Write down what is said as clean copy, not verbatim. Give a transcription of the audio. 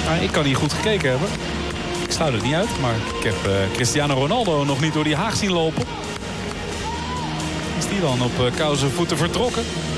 Ik kan niet goed gekeken hebben. Ik sluit het niet uit, maar ik heb Cristiano Ronaldo nog niet door die Haag zien lopen. Is die dan op koude voeten vertrokken?